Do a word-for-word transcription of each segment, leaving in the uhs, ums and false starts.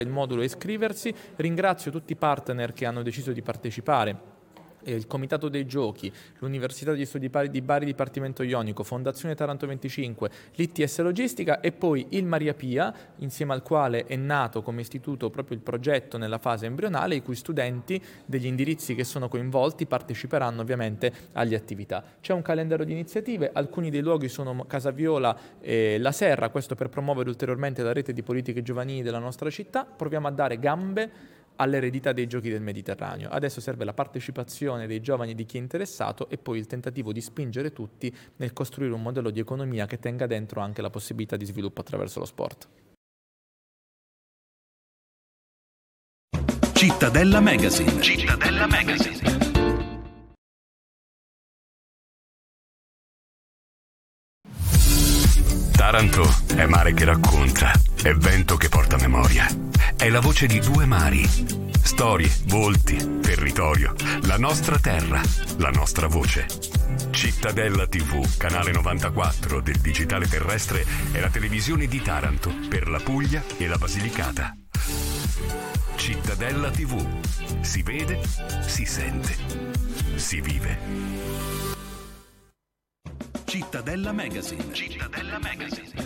il modulo e iscriversi. Ringrazio tutti i partner che hanno deciso di partecipare. Il Comitato dei Giochi, l'Università degli Studi di Bari Dipartimento Ionico, Fondazione Taranto venticinque, l'I T S Logistica e poi il Maria Pia, insieme al quale è nato come istituto proprio il progetto nella fase embrionale, i cui studenti degli indirizzi che sono coinvolti parteciperanno ovviamente alle attività. C'è un calendario di iniziative, alcuni dei luoghi sono Casa Viola e La Serra, questo per promuovere ulteriormente la rete di politiche giovanili della nostra città. Proviamo a dare gambe all'eredità dei Giochi del Mediterraneo. Adesso serve la partecipazione dei giovani, di chi è interessato, e poi il tentativo di spingere tutti nel costruire un modello di economia che tenga dentro anche la possibilità di sviluppo attraverso lo sport. Cittadella Magazine. Cittadella Magazine. Taranto è mare che racconta, è vento che porta memoria. È la voce di due mari. Storie, volti, territorio, la nostra terra, la nostra voce. Cittadella tivù, canale novantaquattro del digitale terrestre, è la televisione di Taranto per la Puglia e la Basilicata. Cittadella tivù. Si vede, si sente, si vive. Cittadella Magazine. Cittadella Magazine.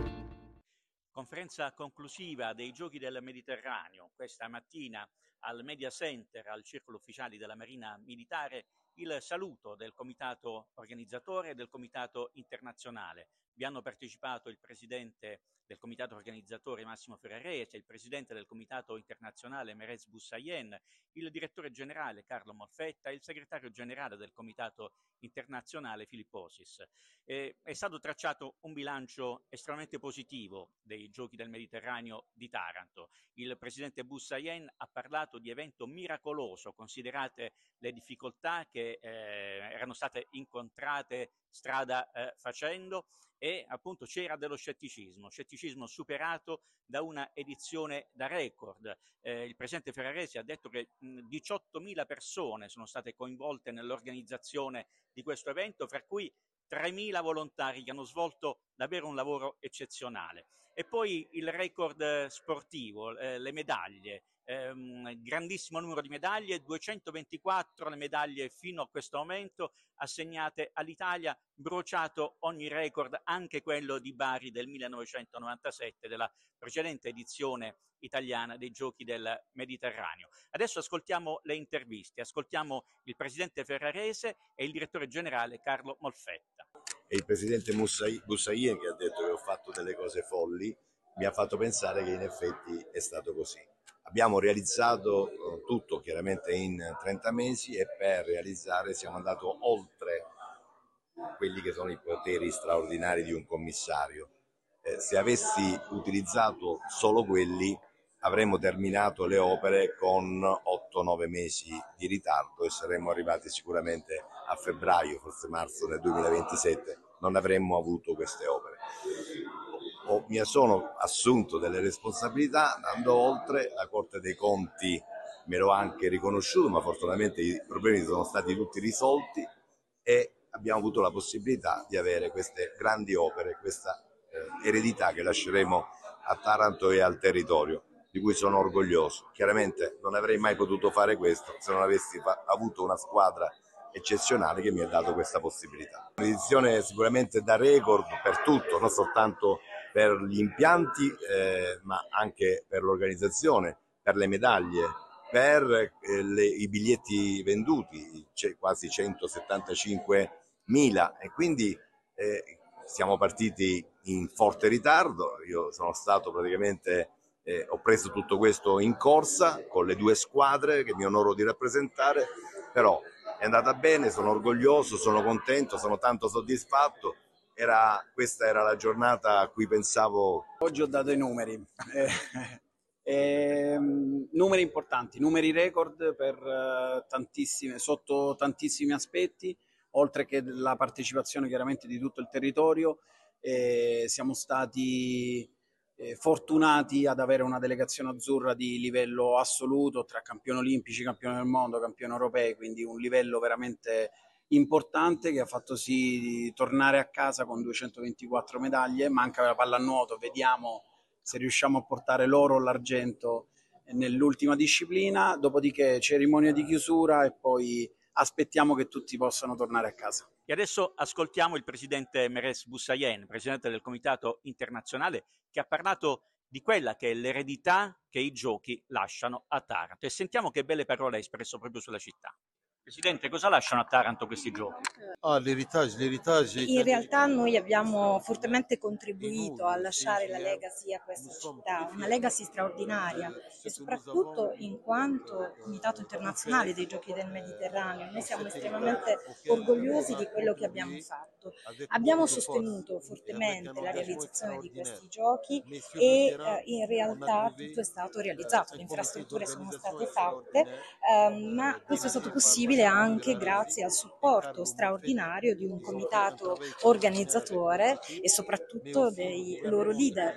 Conferenza conclusiva dei Giochi del Mediterraneo. Questa mattina al Media Center, al Circolo Ufficiali della Marina Militare, il saluto del comitato organizzatore e del comitato internazionale. Vi hanno partecipato il presidente del comitato organizzatore Massimo Ferrarese, il presidente del comitato internazionale Mehrez Boussaïen, il direttore generale Carlo Molfetta e il segretario generale del comitato internazionale Filipposis. Eh, è stato tracciato un bilancio estremamente positivo dei Giochi del Mediterraneo di Taranto. Il presidente Boussaïen ha parlato di evento miracoloso, considerate le difficoltà che eh, erano state incontrate strada eh, facendo, e appunto c'era dello scetticismo, scetticismo superato da una edizione da record. Eh, il presidente Ferrarese ha detto che mh, diciottomila persone sono state coinvolte nell'organizzazione di questo evento, fra cui tremila volontari che hanno svolto davvero un lavoro eccezionale. E poi il record sportivo, eh, le medaglie, ehm, grandissimo numero di medaglie, duecentoventiquattro le medaglie fino a questo momento assegnate all'Italia, bruciato ogni record, anche quello di Bari del millenovecentonovantasette, della precedente edizione italiana dei Giochi del Mediterraneo. Adesso ascoltiamo le interviste, ascoltiamo il presidente Ferrarese e il direttore generale Carlo Molfetta. E il presidente Boussaïen, che ha detto che ho fatto delle cose folli, mi ha fatto pensare che in effetti è stato così. Abbiamo realizzato eh, tutto chiaramente in trenta mesi, e per realizzare siamo andati oltre quelli che sono i poteri straordinari di un commissario. Eh, se avessi utilizzato solo quelli avremmo terminato le opere con otto nove mesi di ritardo e saremmo arrivati sicuramente a febbraio, forse marzo del duemilaventisette, non avremmo avuto queste opere. O, mi sono assunto delle responsabilità andando oltre, la Corte dei Conti me l'ho anche riconosciuto, ma fortunatamente i problemi sono stati tutti risolti e abbiamo avuto la possibilità di avere queste grandi opere, questa eh, eredità che lasceremo a Taranto e al territorio, di cui sono orgoglioso. Chiaramente non avrei mai potuto fare questo se non avessi fa- avuto una squadra eccezionale che mi ha dato questa possibilità. Un'edizione sicuramente da record per tutto, non soltanto per gli impianti, eh, ma anche per l'organizzazione, per le medaglie, per eh, le, i biglietti venduti, c'è quasi centosettantacinquemila, e quindi eh, siamo partiti in forte ritardo. Io sono stato praticamente, eh, ho preso tutto questo in corsa con le due squadre che mi onoro di rappresentare, però è andata bene, sono orgoglioso, sono contento, sono tanto soddisfatto. Era, questa era la giornata a cui pensavo. Oggi ho dato i numeri, eh, eh, numeri importanti, numeri record per eh, tantissime, sotto tantissimi aspetti, oltre che la partecipazione chiaramente di tutto il territorio. Eh, siamo stati eh, fortunati ad avere una delegazione azzurra di livello assoluto, tra campioni olimpici, campioni del mondo, campioni europei, quindi un livello veramente importante che ha fatto sì di tornare a casa con duecentoventiquattro medaglie. Manca la pallanuoto, vediamo se riusciamo a portare l'oro o l'argento nell'ultima disciplina, dopodiché cerimonia di chiusura e poi aspettiamo che tutti possano tornare a casa. E adesso ascoltiamo il presidente Meres Boussaïen, presidente del Comitato Internazionale, che ha parlato di quella che è l'eredità che i giochi lasciano a Taranto. E sentiamo che belle parole ha espresso proprio sulla città. Presidente, cosa lasciano a Taranto questi giochi? Ah, l'heritage, l'heritage. In realtà noi abbiamo fortemente contribuito a lasciare la legacy a questa città, una legacy straordinaria e soprattutto in quanto Comitato Internazionale dei Giochi del Mediterraneo noi siamo estremamente orgogliosi di quello che abbiamo fatto. Abbiamo sostenuto fortemente la realizzazione di questi giochi e eh, in realtà tutto è stato realizzato, le infrastrutture sono state fatte, eh, ma questo è stato possibile anche grazie al supporto straordinario di un comitato organizzatore e soprattutto dei loro leader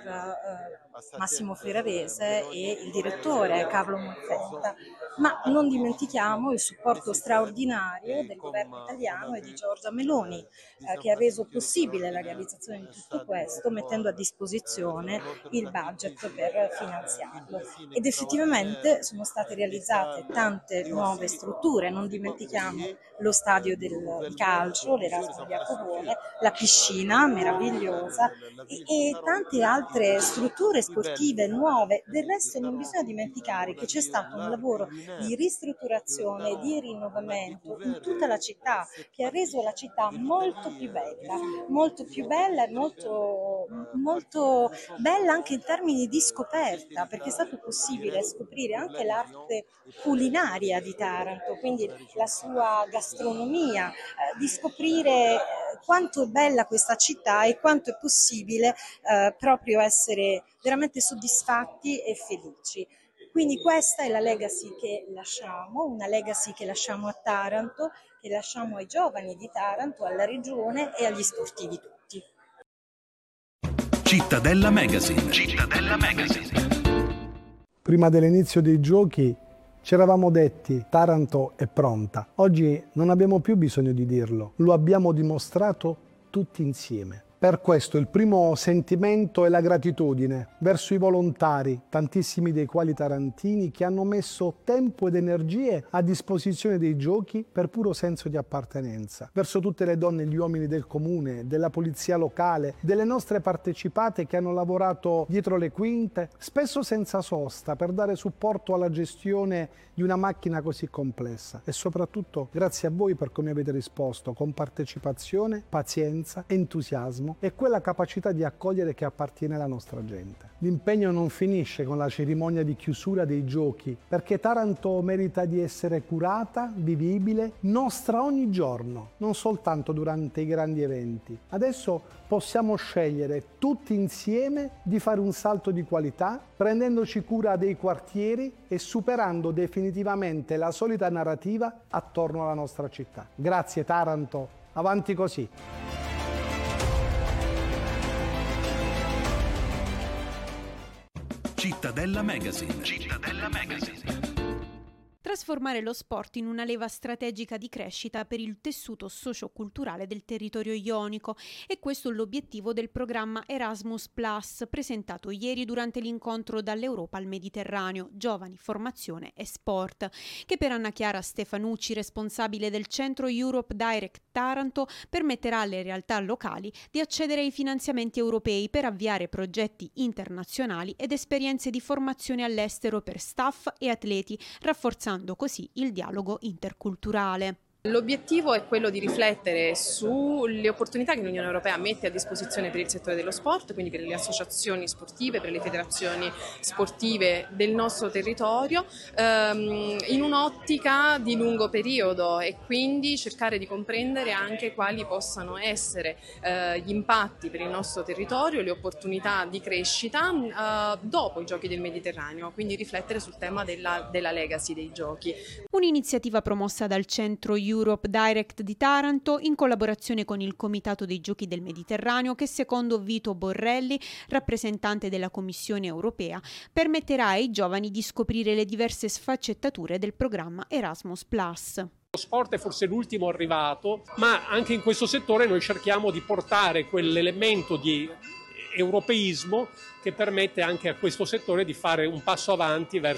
eh, Massimo Ferrarese e il direttore Carlo Molfetta. Ma non dimentichiamo il supporto straordinario del governo italiano e di Giorgia Meloni eh, che ha reso possibile la realizzazione di tutto questo mettendo a disposizione il budget per finanziarlo ed effettivamente sono state realizzate tante nuove strutture, non dimentichiamo lo stadio del, di calcio, l'Erasmo di Jacobone, la piscina meravigliosa e, e tante altre strutture sportive nuove. Del resto non bisogna dimenticare che c'è stato un lavoro di ristrutturazione e di rinnovamento in tutta la città che ha reso la città molto più bella, molto più bella e molto, molto bella anche in termini di scoperta, perché è stato possibile scoprire anche l'arte culinaria di Taranto, quindi la sua gastronomia, eh, di scoprire eh, quanto è bella questa città e quanto è possibile eh, proprio essere veramente soddisfatti e felici. Quindi questa è la legacy che lasciamo, una legacy che lasciamo a Taranto, che lasciamo ai giovani di Taranto, alla regione e agli sportivi tutti. Cittadella Magazine. Cittadella Magazine. Prima dell'inizio dei giochi ci eravamo detti Taranto è pronta. Oggi non abbiamo più bisogno di dirlo, lo abbiamo dimostrato tutti insieme. Per questo il primo sentimento è la gratitudine verso i volontari, tantissimi dei quali tarantini, che hanno messo tempo ed energie a disposizione dei giochi per puro senso di appartenenza. Verso tutte le donne e gli uomini del comune, della polizia locale, delle nostre partecipate che hanno lavorato dietro le quinte, spesso senza sosta, per dare supporto alla gestione di una macchina così complessa. E soprattutto grazie a voi per come avete risposto, con partecipazione, pazienza, entusiasmo e quella capacità di accogliere che appartiene alla nostra gente. L'impegno non finisce con la cerimonia di chiusura dei giochi, perché Taranto merita di essere curata, vivibile, nostra ogni giorno, non soltanto durante i grandi eventi. Adesso possiamo scegliere tutti insieme di fare un salto di qualità, prendendoci cura dei quartieri e superando definitivamente la solita narrativa attorno alla nostra città. Grazie Taranto, avanti così! Cittadella Magazine. Cittadella Magazine. Trasformare lo sport in una leva strategica di crescita per il tessuto socio-culturale del territorio ionico e questo è l'obiettivo del programma Erasmus Plus presentato ieri durante l'incontro dall'Europa al Mediterraneo, Giovani, Formazione e Sport, che per Anna Chiara Stefanucci, responsabile del centro Europe Direct Taranto, permetterà alle realtà locali di accedere ai finanziamenti europei per avviare progetti internazionali ed esperienze di formazione all'estero per staff e atleti, rafforzando così il dialogo interculturale. L'obiettivo è quello di riflettere sulle opportunità che l'Unione Europea mette a disposizione per il settore dello sport, quindi per le associazioni sportive, per le federazioni sportive del nostro territorio, ehm, in un'ottica di lungo periodo e quindi cercare di comprendere anche quali possano essere eh, gli impatti per il nostro territorio, le opportunità di crescita eh, dopo i Giochi del Mediterraneo, quindi riflettere sul tema della, della legacy dei giochi. Un'iniziativa promossa dal centro Europe Direct di Taranto in collaborazione con il Comitato dei Giochi del Mediterraneo che secondo Vito Borrelli, rappresentante della Commissione europea, permetterà ai giovani di scoprire le diverse sfaccettature del programma Erasmus Plus. Lo sport è forse l'ultimo arrivato, ma anche in questo settore noi cerchiamo di portare quell'elemento di europeismo che permette anche a questo settore di fare un passo avanti verso